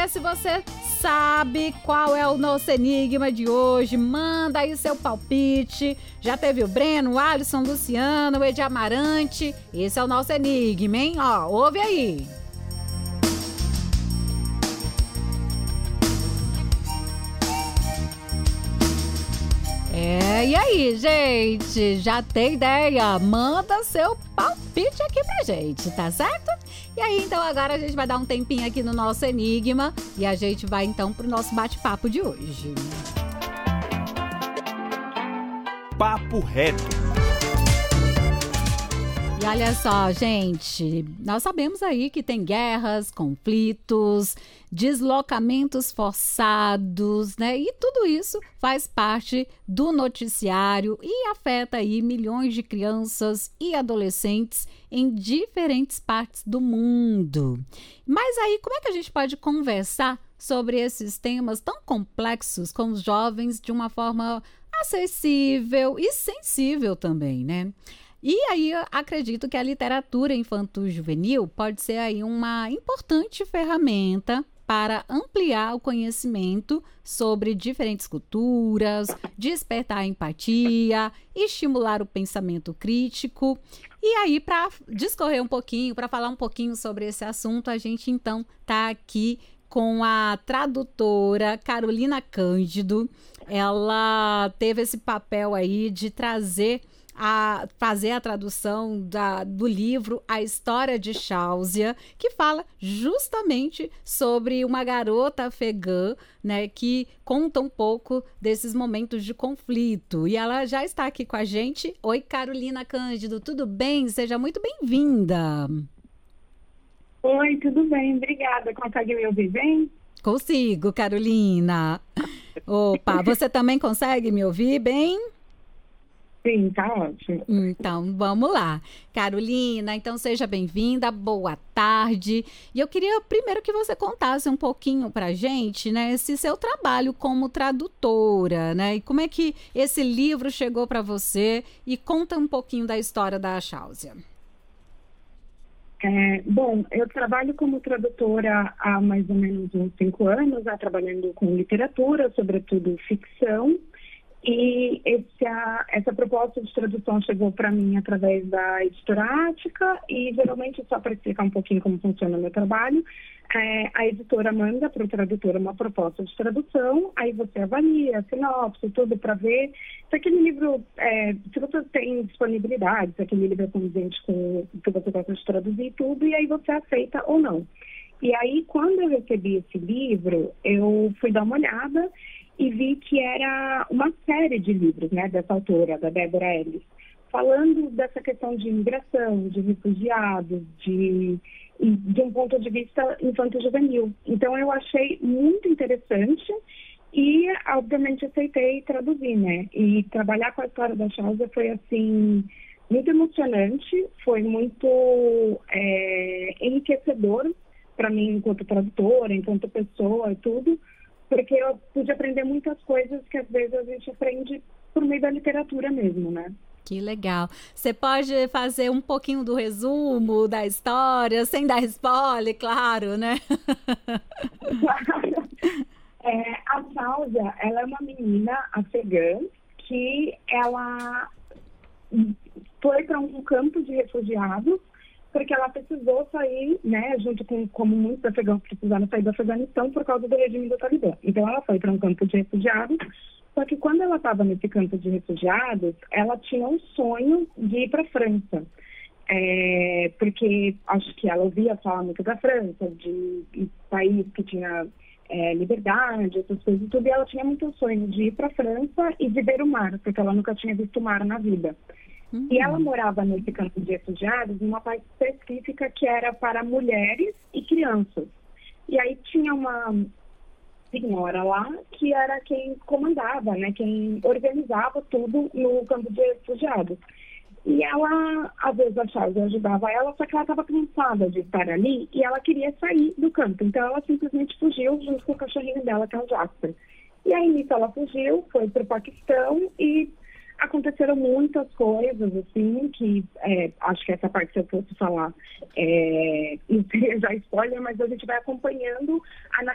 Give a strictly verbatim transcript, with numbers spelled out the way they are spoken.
ver se você sabe qual é o nosso enigma de hoje. Manda aí seu palpite. Já teve o Breno, o Alisson, o Luciano, o Edi Amarante. Esse é o nosso enigma, hein? Ó, ouve aí. É, e aí, gente? Já tem ideia? Manda seu palpite aqui pra gente, tá certo? E aí, então, agora a gente vai dar um tempinho aqui no nosso enigma e a gente vai, então, pro nosso bate-papo de hoje. Papo Reto. E olha só, gente, nós sabemos aí que tem guerras, conflitos, deslocamentos forçados, né? E tudo isso faz parte do noticiário e afeta aí milhões de crianças e adolescentes em diferentes partes do mundo. Mas aí, como é que a gente pode conversar sobre esses temas tão complexos com os jovens de uma forma acessível e sensível também, né? E aí eu acredito que a literatura infanto-juvenil pode ser aí uma importante ferramenta para ampliar o conhecimento sobre diferentes culturas, despertar a empatia, estimular o pensamento crítico. E aí, para discorrer um pouquinho, para falar um pouquinho sobre esse assunto, a gente então está aqui com a tradutora Carolina Cândido. Ela teve esse papel aí de trazer a fazer a tradução da, do livro A História de Shawzia, que fala justamente sobre uma garota afegã, né, que conta um pouco desses momentos de conflito. E ela já está aqui com a gente. Oi, Carolina Cândido, tudo bem? Seja muito bem-vinda. Oi, tudo bem? Obrigada. Consegue me ouvir bem? Consigo, Carolina. Opa, você também consegue me ouvir bem? Sim, tá ótimo. Então, vamos lá. Carolina, então seja bem-vinda, boa tarde. E eu queria primeiro que você contasse um pouquinho pra gente, né, esse seu trabalho como tradutora, né? E como é que esse livro chegou para você e conta um pouquinho da história da Shawzia. É, bom, eu trabalho como tradutora há mais ou menos uns cinco anos, né, trabalhando com literatura, sobretudo ficção. E esse, a, essa proposta de tradução chegou para mim através da editora Ática e, geralmente, só para explicar um pouquinho como funciona o meu trabalho, é, a editora manda para o tradutor uma proposta de tradução, aí você avalia a sinopse, tudo para ver se aquele livro, é, se você tem disponibilidade, se aquele livro é condizente com o que você gosta de traduzir tudo, e aí você aceita ou não. E aí, quando eu recebi esse livro, eu fui dar uma olhada e vi que era uma série de livros, né, dessa autora, da Deborah Ellis, falando dessa questão de imigração, de refugiados, de, de um ponto de vista infanto-juvenil. Então, eu achei muito interessante e, obviamente, aceitei traduzir, né? E trabalhar com a história da Shawzia foi, assim, muito emocionante, foi muito é, enriquecedor para mim, enquanto tradutora, enquanto pessoa e tudo, porque eu pude aprender muitas coisas que às vezes a gente aprende por meio da literatura mesmo, né? Que legal. Você pode fazer um pouquinho do resumo da história, sem dar spoiler, claro, né? Claro. É, a Shawzia, ela é uma menina afegã que ela foi para um campo de refugiados porque ela precisou sair, né, junto com como muitos afegãos precisaram sair do Afeganistão por causa do regime do Talibã. Então, ela foi para um campo de refugiados, só que quando ela estava nesse campo de refugiados, ela tinha um sonho de ir para a França. É, porque acho que ela ouvia falar muito da França, de um país que tinha é, liberdade, essas coisas e tudo, e ela tinha muito sonho de ir para a França e de ver o mar, porque ela nunca tinha visto o mar na vida. Uhum. E ela morava nesse campo de refugiados, numa parte específica que era para mulheres e crianças. E aí tinha uma senhora lá que era quem comandava, né, quem organizava tudo no campo de refugiados. E ela, às vezes, a Shawzia ajudava ela, só que ela estava cansada de estar ali e ela queria sair do campo. Então, ela simplesmente fugiu junto com o cachorrinho dela, que é o Jasper. E aí, nisso, ela fugiu, foi para o Paquistão e aconteceram muitas coisas, assim, que é, acho que essa parte, se eu fosse falar, é, não seria já spoiler, mas a gente vai acompanhando a